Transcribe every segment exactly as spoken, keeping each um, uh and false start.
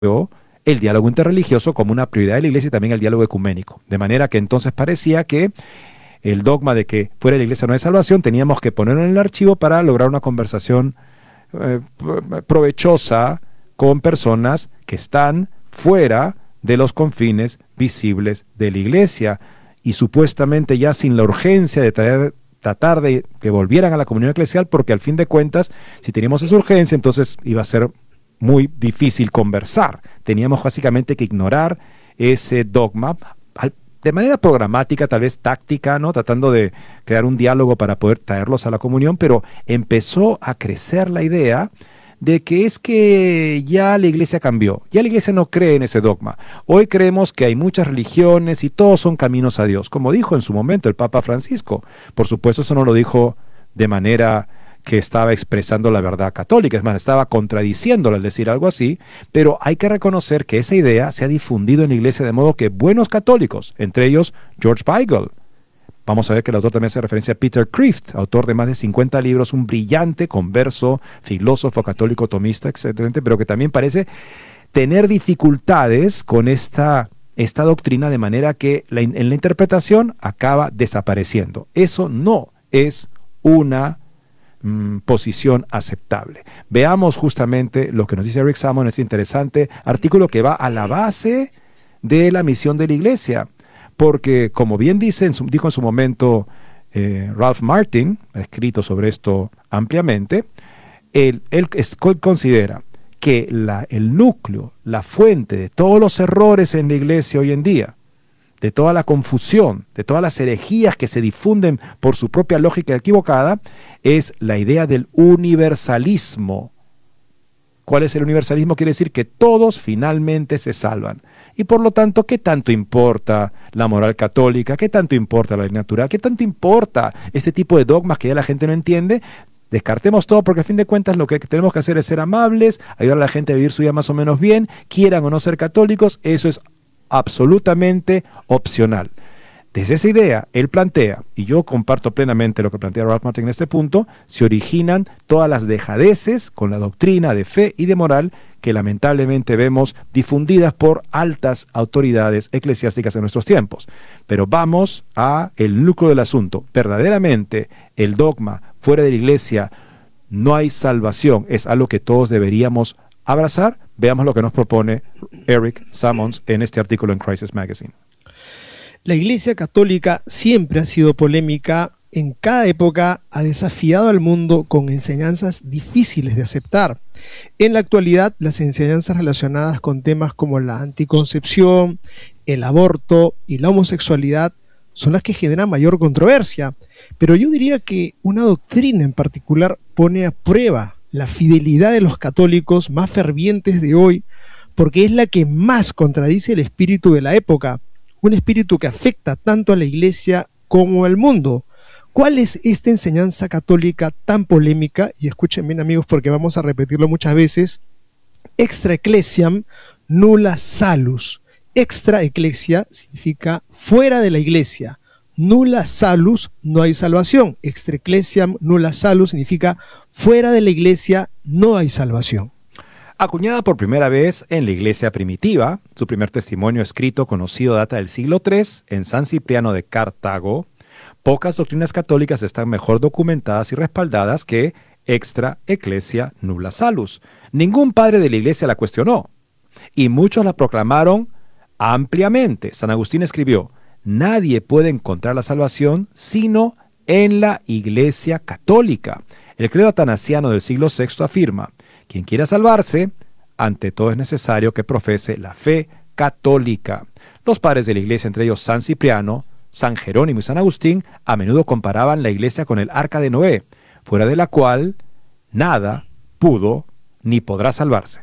el diálogo interreligioso como una prioridad de la Iglesia y también el diálogo ecuménico. De manera que entonces parecía que el dogma de que fuera de la Iglesia no hay salvación, teníamos que ponerlo en el archivo para lograr una conversación eh, provechosa con personas que están fuera de los confines visibles de la Iglesia y supuestamente ya sin la urgencia de traer, tratar de que volvieran a la comunión eclesial, porque al fin de cuentas, si teníamos esa urgencia, entonces iba a ser muy difícil conversar. Teníamos básicamente que ignorar ese dogma de manera programática, tal vez táctica, ¿no? Tratando de crear un diálogo para poder traerlos a la comunión, pero empezó a crecer la idea de que es que ya la Iglesia cambió, ya la Iglesia no cree en ese dogma. Hoy creemos que hay muchas religiones y todos son caminos a Dios, como dijo en su momento el Papa Francisco. Por supuesto, eso no lo dijo de manera que estaba expresando la verdad católica, es más, estaba contradiciéndola al decir algo así, pero hay que reconocer que esa idea se ha difundido en la Iglesia de modo que buenos católicos, entre ellos George Weigel, vamos a ver que el autor también hace referencia a Peter Kreeft, autor de más de cincuenta libros, un brillante converso, filósofo católico tomista, excelente, pero que también parece tener dificultades con esta, esta doctrina, de manera que la, en la interpretación acaba desapareciendo. Eso no es una mm, posición aceptable. Veamos justamente lo que nos dice Eric Salmon, este interesante artículo que va a la base de la misión de la Iglesia. Porque, como bien dice, en su, dijo en su momento eh, Ralph Martin, ha escrito sobre esto ampliamente, él, él es, considera que la, el núcleo, la fuente de todos los errores en la Iglesia hoy en día, de toda la confusión, de todas las herejías que se difunden por su propia lógica equivocada, es la idea del universalismo. ¿Cuál es el universalismo? Quiere decir que todos finalmente se salvan. Y por lo tanto, ¿qué tanto importa la moral católica? ¿Qué tanto importa la ley natural? ¿Qué tanto importa este tipo de dogmas que ya la gente no entiende? Descartemos todo, porque a fin de cuentas lo que tenemos que hacer es ser amables, ayudar a la gente a vivir su vida más o menos bien, quieran o no ser católicos, eso es absolutamente opcional. Desde esa idea, él plantea, y yo comparto plenamente lo que plantea Ralph Martin en este punto, se originan todas las dejadeces con la doctrina de fe y de moral que lamentablemente vemos difundidas por altas autoridades eclesiásticas en nuestros tiempos. Pero vamos a el núcleo del asunto. Verdaderamente, el dogma fuera de la Iglesia no hay salvación, es algo que todos deberíamos abrazar. Veamos lo que nos propone Eric Sammons en este artículo en Crisis Magazine. La Iglesia Católica siempre ha sido polémica, en cada época ha desafiado al mundo con enseñanzas difíciles de aceptar. En la actualidad, las enseñanzas relacionadas con temas como la anticoncepción, el aborto y la homosexualidad son las que generan mayor controversia, pero yo diría que una doctrina en particular pone a prueba la fidelidad de los católicos más fervientes de hoy, porque es la que más contradice el espíritu de la época, un espíritu que afecta tanto a la Iglesia como al mundo. ¿Cuál es esta enseñanza católica tan polémica? Y escuchen bien, amigos, porque vamos a repetirlo muchas veces. Extra ecclesiam nulla salus. Extra ecclesia significa fuera de la Iglesia. Nulla salus, no hay salvación. Extra ecclesiam nulla salus significa fuera de la Iglesia no hay salvación. Acuñada por primera vez en la Iglesia primitiva, su primer testimonio escrito conocido data del siglo tercero en San Cipriano de Cartago, pocas doctrinas católicas están mejor documentadas y respaldadas que extra ecclesia nulla salus. Ningún padre de la Iglesia la cuestionó, y muchos la proclamaron ampliamente. San Agustín escribió: nadie puede encontrar la salvación sino en la Iglesia católica. El credo atanasiano del siglo sexto afirma: quien quiera salvarse, ante todo es necesario que profese la fe católica. Los padres de la Iglesia, entre ellos San Cipriano, San Jerónimo y San Agustín, a menudo comparaban la Iglesia con el arca de Noé, fuera de la cual nada pudo ni podrá salvarse.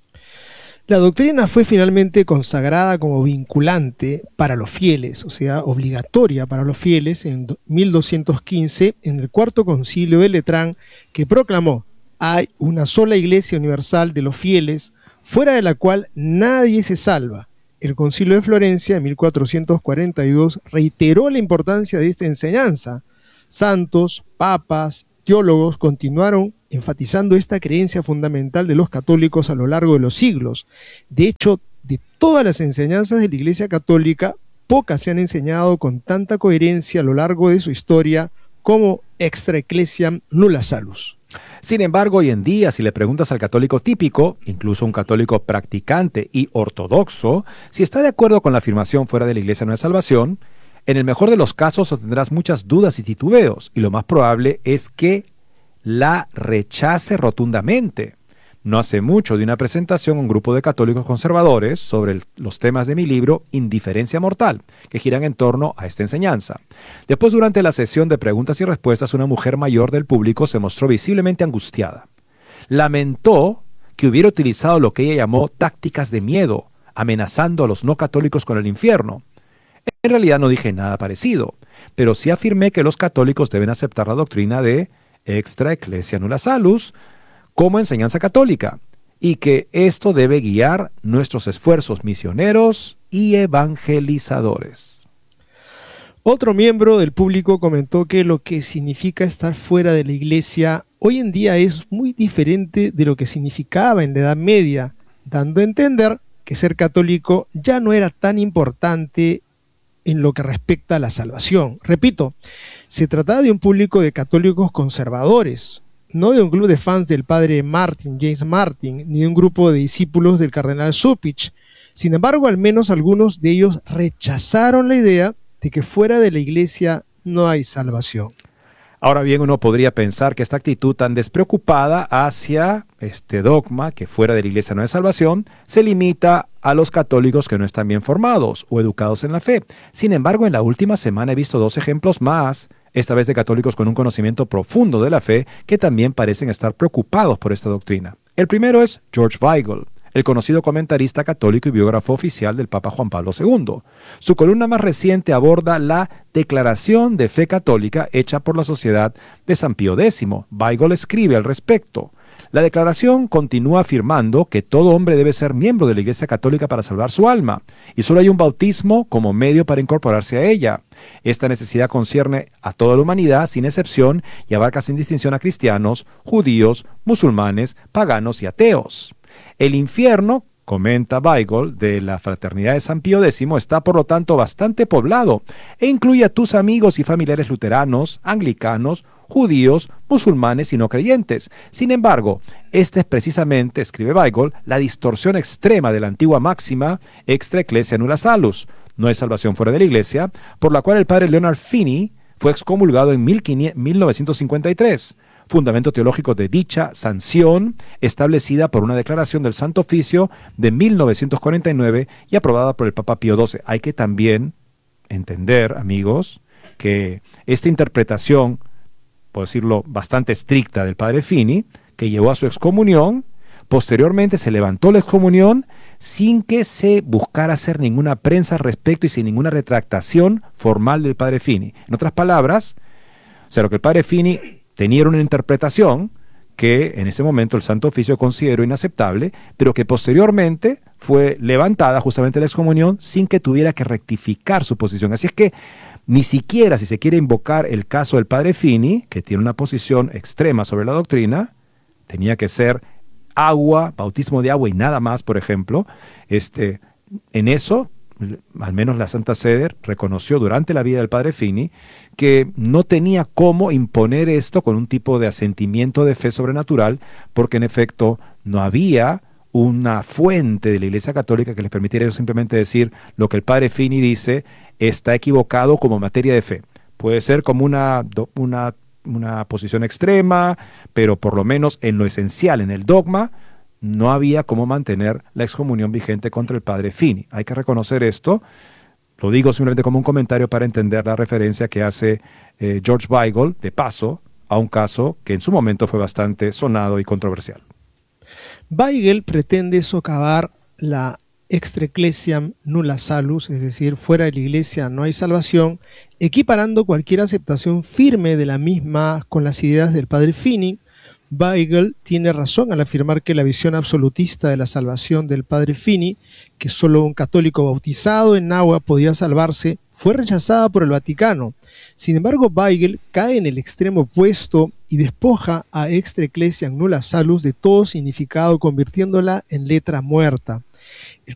La doctrina fue finalmente consagrada como vinculante para los fieles, o sea, obligatoria para los fieles, en mil doscientos quince, en el Cuarto Concilio de Letrán, que proclamó: hay una sola Iglesia universal de los fieles, fuera de la cual nadie se salva. El Concilio de Florencia, en mil cuatrocientos cuarenta y dos, reiteró la importancia de esta enseñanza. Santos, papas, teólogos continuaron enfatizando esta creencia fundamental de los católicos a lo largo de los siglos. De hecho, de todas las enseñanzas de la Iglesia Católica, pocas se han enseñado con tanta coherencia a lo largo de su historia como extra ecclesiam nulla salus. Sin embargo, hoy en día, si le preguntas al católico típico, incluso un católico practicante y ortodoxo, si está de acuerdo con la afirmación fuera de la Iglesia no hay salvación, en el mejor de los casos obtendrás muchas dudas y titubeos, y lo más probable es que la rechace rotundamente. No hace mucho de una presentación a un grupo de católicos conservadores sobre el, los temas de mi libro Indiferencia Mortal, que giran en torno a esta enseñanza. Después, durante la sesión de preguntas y respuestas, una mujer mayor del público se mostró visiblemente angustiada. Lamentó que hubiera utilizado lo que ella llamó tácticas de miedo, amenazando a los no católicos con el infierno. En realidad no dije nada parecido, pero sí afirmé que los católicos deben aceptar la doctrina de extra ecclesia nulla salus como enseñanza católica, y que esto debe guiar nuestros esfuerzos misioneros y evangelizadores. Otro miembro del público comentó que lo que significa estar fuera de la Iglesia hoy en día es muy diferente de lo que significaba en la Edad Media, dando a entender que ser católico ya no era tan importante en lo que respecta a la salvación. Repito, se trataba de un público de católicos conservadores, no de un club de fans del padre Martin, James Martin, ni de un grupo de discípulos del cardenal Cupich. Sin embargo, al menos algunos de ellos rechazaron la idea de que fuera de la Iglesia no hay salvación. Ahora bien, uno podría pensar que esta actitud tan despreocupada hacia este dogma, que fuera de la Iglesia no hay salvación, se limita a los católicos que no están bien formados o educados en la fe. Sin embargo, en la última semana he visto dos ejemplos más, esta vez de católicos con un conocimiento profundo de la fe, que también parecen estar preocupados por esta doctrina. El primero es George Weigel, el conocido comentarista católico y biógrafo oficial del Papa Juan Pablo segundo. Su columna más reciente aborda la Declaración de Fe Católica hecha por la Sociedad de San Pío Décimo. Weigel escribe al respecto: la declaración continúa afirmando que todo hombre debe ser miembro de la Iglesia Católica para salvar su alma, y solo hay un bautismo como medio para incorporarse a ella. Esta necesidad concierne a toda la humanidad sin excepción y abarca sin distinción a cristianos, judíos, musulmanes, paganos y ateos. El infierno, comenta Weigel, de la Fraternidad de San Pío Décimo, está por lo tanto bastante poblado e incluye a tus amigos y familiares luteranos, anglicanos, judíos, musulmanes y no creyentes. Sin embargo, esta es precisamente, escribe Weigel, la distorsión extrema de la antigua máxima extra ecclesia nulla salus, no hay salvación fuera de la Iglesia, por la cual el padre Leonard Finney fue excomulgado en mil novecientos cincuenta y tres. Fundamento teológico de dicha sanción, establecida por una declaración del Santo Oficio de mil novecientos cuarenta y nueve y aprobada por el Papa Pío doce. Hay que también entender, amigos, que esta interpretación, por decirlo, bastante estricta del padre Finney, que llevó a su excomunión, posteriormente se levantó la excomunión sin que se buscara hacer ninguna prensa al respecto y sin ninguna retractación formal del padre Finney. En otras palabras, o sea, lo que el padre Finney tenía una interpretación que en ese momento el Santo Oficio consideró inaceptable, pero que posteriormente fue levantada justamente la excomunión sin que tuviera que rectificar su posición. Así es que ni siquiera si se quiere invocar el caso del padre Finney, que tiene una posición extrema sobre la doctrina, tenía que ser agua, bautismo de agua y nada más, por ejemplo, este, en eso, al menos la Santa Sede reconoció durante la vida del padre Finney que no tenía cómo imponer esto con un tipo de asentimiento de fe sobrenatural, porque en efecto no había una fuente de la Iglesia Católica que les permitiera ellos simplemente decir lo que el padre Finney dice está equivocado como materia de fe. Puede ser como una, una, una posición extrema, pero por lo menos en lo esencial, en el dogma, no había cómo mantener la excomunión vigente contra el padre Finney. Hay que reconocer esto. Lo digo simplemente como un comentario para entender la referencia que hace eh, George Weigel, de paso, a un caso que en su momento fue bastante sonado y controversial. Weigel pretende socavar la extra ecclesiam nulla salus, es decir, fuera de la Iglesia no hay salvación, equiparando cualquier aceptación firme de la misma con las ideas del padre Finney. Weigel tiene razón al afirmar que la visión absolutista de la salvación del padre Finney, que solo un católico bautizado en agua podía salvarse, fue rechazada por el Vaticano. Sin embargo, Weigel cae en el extremo opuesto y despoja a Extra Ecclesiam Nulla Salus de todo significado, convirtiéndola en letra muerta. El